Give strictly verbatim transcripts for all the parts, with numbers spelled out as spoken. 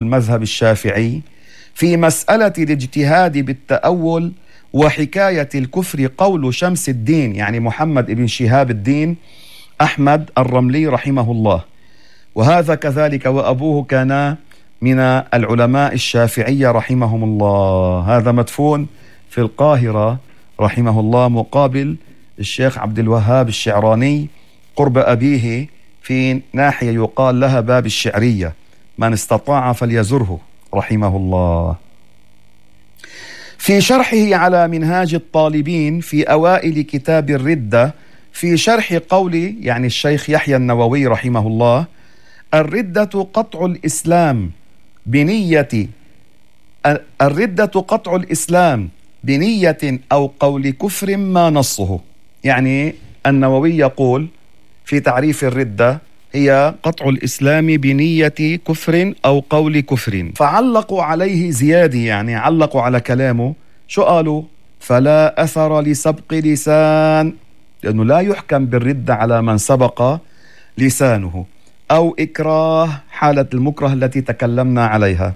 المذهب الشافعي في مسألة الاجتهاد بالتأول وحكاية الكفر قول شمس الدين يعني محمد بن شهاب الدين أحمد الرملي رحمه الله، وهذا كذلك وأبوه كان من العلماء الشافعية رحمهم الله. هذا مدفون في القاهرة رحمه الله مقابل الشيخ عبد الوهاب الشعراني قرب أبيه في ناحية يقال لها باب الشعرية، من استطاع فليزره رحمه الله. في شرحه على منهاج الطالبين في أوائل كتاب الردة في شرح قول يعني الشيخ يحيى النووي رحمه الله: الردة قطع الإسلام بنية الردة قطع الإسلام بنية أو قول كفر ما نصه. يعني النووي يقول في تعريف الردة هي قطع الإسلام بنية كفر أو قول كفر، فعلقوا عليه زيادة يعني علقوا على كلامه. شو قالوا؟ فلا أثر لسبق لسان، لأنه لا يحكم بالردة على من سبق لسانه، أو إكراه حالة المكره التي تكلمنا عليها،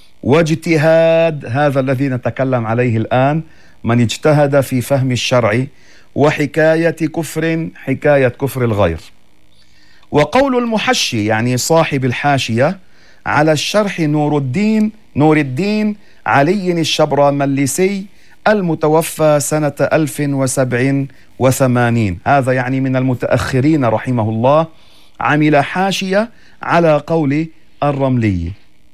واجتهاد هذا الذي نتكلم عليه الآن من اجتهد في فهم الشرع، وحكاية كفر حكاية كفر الغير. وقول المحشي يعني صاحب الحاشية على الشرح نور الدين نور الدين علي الشبرملسي المتوفى سنة ألف وسبع وثمانين، هذا يعني من المتأخرين رحمه الله، عمل حاشية على قول الرملي.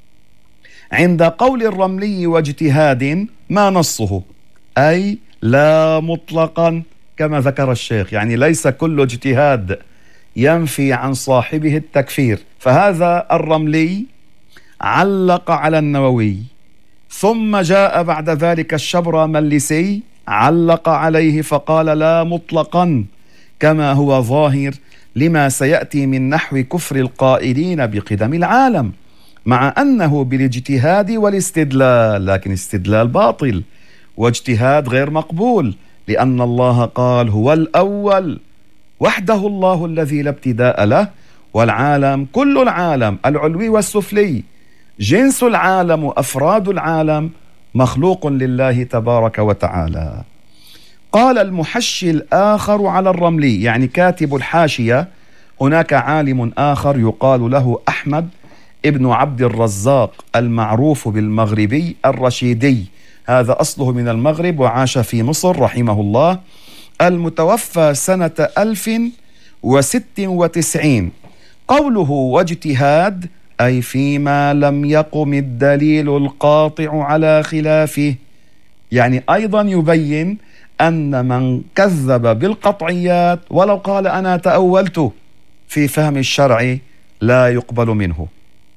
عند قول الرملي واجتهاد ما نصه، أي لا مطلقا كما ذكر الشيخ، يعني ليس كل اجتهاد ينفي عن صاحبه التكفير. فهذا الرملي علق على النووي، ثم جاء بعد ذلك الشبرملسي علق عليه فقال لا مطلقا كما هو ظاهر لما سيأتي من نحو كفر القائلين بقدم العالم، مع أنه بالاجتهاد والاستدلال، لكن استدلال باطل واجتهاد غير مقبول، لأن الله قال هو الأول وحده الله الذي لا ابتداء له، والعالم كل العالم العلوي والسفلي جنس العالم وأفراد العالم مخلوق لله تبارك وتعالى. قال المحشي الآخر على الرملي يعني كاتب الحاشية، هناك عالم آخر يقال له أحمد ابن عبد الرزاق المعروف بالمغربي الرشيدي، هذا أصله من المغرب وعاش في مصر رحمه الله، المتوفى سنة ألف وست وتسعين. قوله واجتهاد أي فيما لم يقم الدليل القاطع على خلافه، يعني أيضا يبين أن من كذب بالقطعيات ولو قال أنا تأولت في فهم الشرع لا يقبل منه.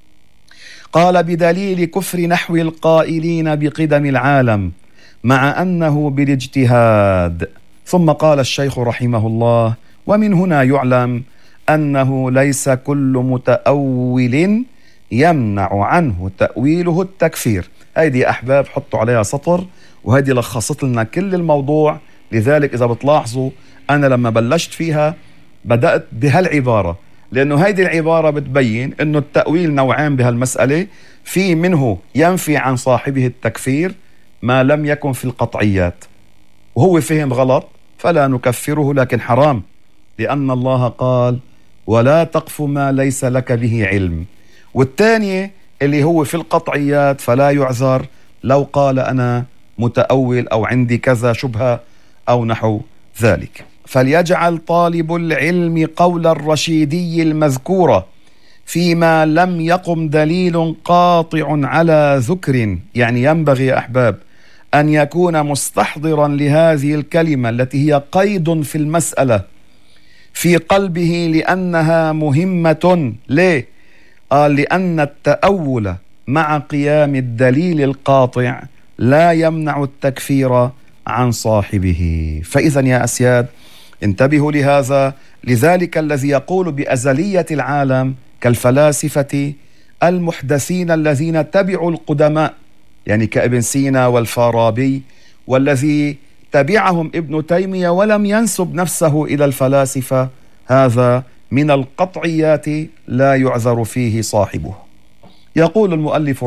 قال بدليل كفر نحو القائلين بقدم العالم مع أنه بالاجتهاد. ثم قال الشيخ رحمه الله: ومن هنا يعلم أنه ليس كل متأول يمنع عنه تأويله التكفير. هيدي أحباب حطوا عليها سطر، وهيدي لخصت لنا كل الموضوع. لذلك إذا بتلاحظوا أنا لما بلشت فيها بدأت بهالعبارة، لأنه هيدي العبارة بتبين أنه التأويل نوعين بهالمسألة، في منه ينفي عن صاحبه التكفير ما لم يكن في القطعيات، وهو فهم غلط فلا نكفره، لكن حرام، لأن الله قال ولا تقف ما ليس لك به علم. والثانية اللي هو في القطعيات فلا يعذر لو قال أنا متأول أو عندي كذا شبهة أو نحو ذلك. فليجعل طالب العلم قول الرشيدي المذكورة فيما لم يقم دليل قاطع على ذكر، يعني ينبغي يا أحباب أن يكون مستحضرا لهذه الكلمة التي هي قيد في المسألة في قلبه، لأنها مهمة. ليه؟ قال لأن التأول مع قيام الدليل القاطع لا يمنع التكفير عن صاحبه. فإذا يا أسياد انتبهوا لهذا. لذلك الذي يقول بأزلية العالم كالفلاسفة المحدثين الذين تبعوا القدماء، يعني كابن سينا والفارابي، والذي تبعهم ابن تيمية ولم ينسب نفسه إلى الفلاسفة، هذا من القطعيات لا يعذر فيه صاحبه. يقول المؤلف